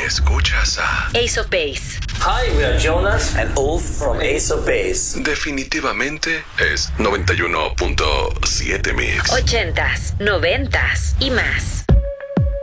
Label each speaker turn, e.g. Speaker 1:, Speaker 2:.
Speaker 1: Escuchas a
Speaker 2: Ace of Base.
Speaker 3: Hi, we are Jonas and Ulf from Ace of Base.
Speaker 1: Definitivamente es 91.7 Mix.
Speaker 2: 80s, 90s y más.